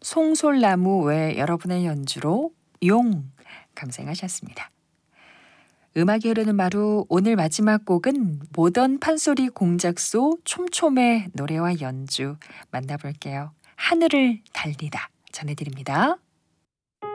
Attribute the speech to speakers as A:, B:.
A: 송솔나무 외 여러분의 연주로 용 감상하셨습니다. 음악이 흐르는 마루 오늘 마지막 곡은 모던 판소리 공작소 촘촘의 노래와 연주 만나볼게요. 하늘을 달리다 전해드립니다.